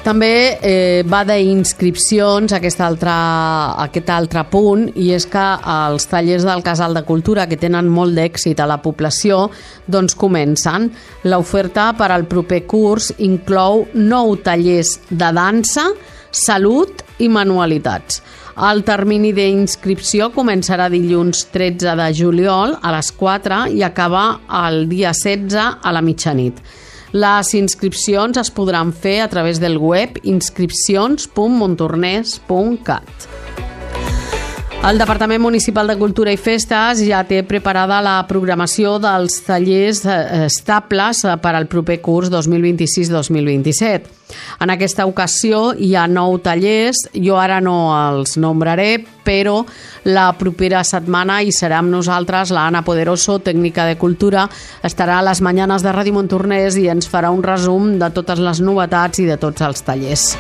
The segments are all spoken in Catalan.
També va d'inscripcions aquest altre punt, i és que els tallers del Casal de Cultura, que tenen molt d'èxit a la població, doncs comencen. L'oferta per al proper curs inclou 9 tallers de dansa, salut i manualitats. El termini d'inscripció començarà dilluns 13 de juliol a les 4 i acaba el dia 16 a la mitjanit. Les inscripcions es podran fer a través del web inscripcions.montornès.cat. El Departament Municipal de Cultura i Festes ja té preparada la programació dels tallers estables per al proper curs 2026-2027. En aquesta ocasió hi ha 9 tallers, jo ara no els nombraré, però la propera setmana hi serà amb nosaltres l'Anna Poderoso, tècnica de cultura, estarà a les mañanes de Ràdio Montornès i ens farà un resum de totes les novetats i de tots els tallers.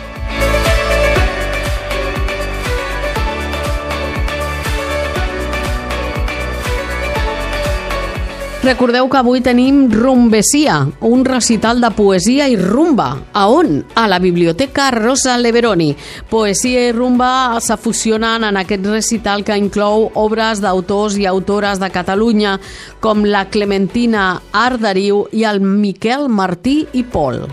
Recordeu que avui tenim Rumbesia, un recital de poesia i rumba. A on? A la Biblioteca Rosa Leveroni. Poesia i rumba se fusionen en aquest recital que inclou obres d'autors i autores de Catalunya, com la Clementina Arderiu i el Miquel Martí i Pol.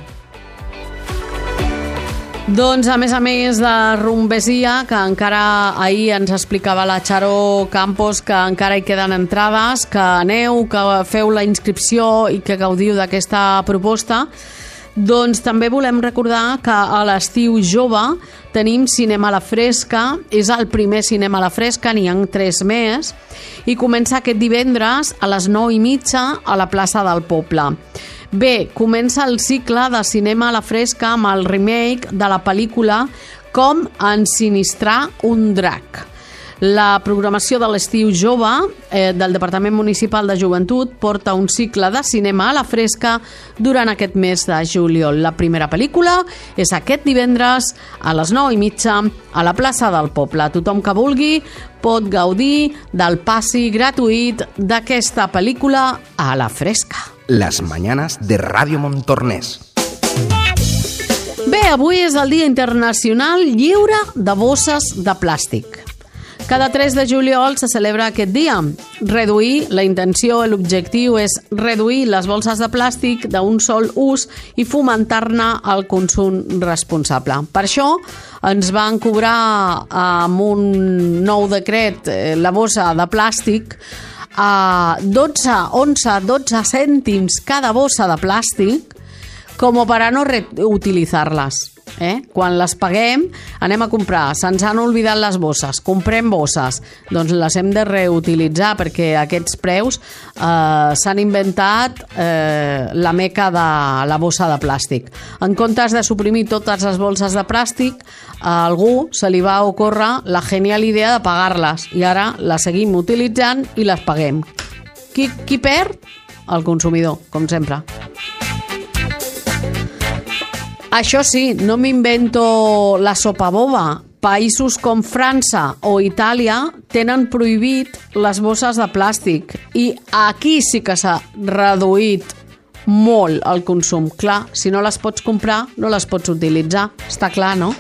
Doncs, a més de Rumbesia, que encara ahir ens explicava la Charo Campos que encara hi queden entrades, que aneu, que feu la inscripció i que gaudiu d'aquesta proposta, doncs també volem recordar que a l'Estiu Jove tenim Cinema a la Fresca, és el primer Cinema a la Fresca, n'hi ha 3 més, i comença aquest divendres a les 9:30 a la plaça del Poble. Bé, comença el cicle de Cinema a la Fresca amb el remake de la pel·lícula Com ensinistrar un drac. La programació de l'Estiu Jove del Departament Municipal de Joventut porta un cicle de cinema a la fresca durant aquest mes de juliol. La primera pel·lícula és aquest divendres a les 9:30 a la plaça del Poble. Tothom que vulgui pot gaudir del passi gratuït d'aquesta pel·lícula a la fresca. Las mañanas de Radio Montornès. Bé, avui és el Dia Internacional Lliure de Bosses de Plàstic. Cada 3 de juliol se celebra aquest dia. La intenció, l'objectiu és reduir les bosses de plàstic d'un sol ús i fomentar-ne el consum responsable. Per això ens van cobrar amb un nou decret la bossa de plàstic a 12 cèntims cada bossa de plàstic, com per a no reutilitzar-les. Quan les paguem, anem a comprar, se'ns han oblidat les bosses, comprem bosses, doncs les hem de reutilitzar, perquè aquests preus s'han inventat la meca de la bossa de plàstic. En comptes de suprimir totes les bosses de plàstic, a algú se li va ocórrer la genial idea de pagar-les, i ara les seguim utilitzant i les paguem. Qui perd? El consumidor, com sempre. Això sí, no m'invento la sopa boba. Països com França o Itàlia tenen prohibit les bosses de plàstic i aquí sí que s'ha reduït molt el consum. Clar, si no les pots comprar, no les pots utilitzar. Està clar, no?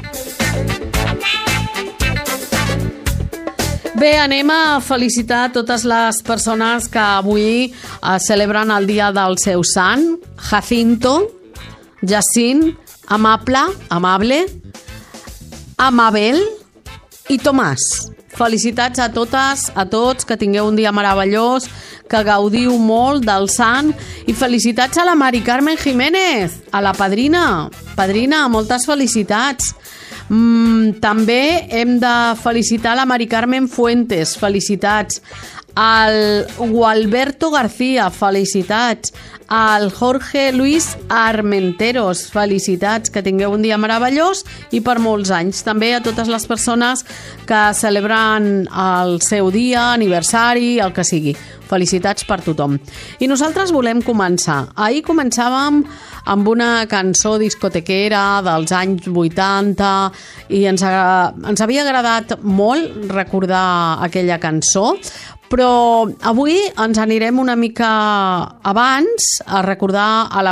Bé, anem a felicitar totes les persones que avui celebren el dia del seu sant. Jacinto, Jacint, Amable, Amabel i Tomàs. Felicitats a totes, a tots, que tingueu un dia meravellós, que gaudiu molt del sant, i felicitats a la Mari Carmen Jiménez, a la padrina. Padrina, moltes felicitats. També hem de felicitar la Mari Carmen Fuentes, felicitats. Al Gualberto García, felicitats. Al Jorge Luis Armenteros, felicitats, que tingueu un dia meravellós i per molts anys. També a totes les persones que celebren el seu dia, aniversari, el que sigui. Felicitats per tothom. I nosaltres volem començar. Ahir començàvem amb una cançó discotequera dels anys 80 i ens havia agradat molt recordar aquella cançó, però avui ens anirem una mica abans a recordar a la